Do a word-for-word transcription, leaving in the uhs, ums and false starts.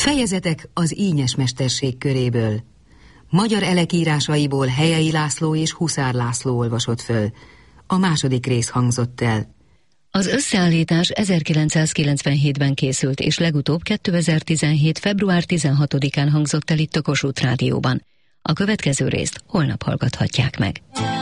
Fejezetek az ínyes mesterség köréből. Magyar elek írásaiból Helyei László és Huszár László olvasott föl. A második rész hangzott el. Az összeállítás ezerkilencszázkilencvenhétben készült, és legutóbb kétezer-tizenhét. február tizenhatodikán hangzott el itt a Kossuth Rádióban. A következő részt holnap hallgathatják meg.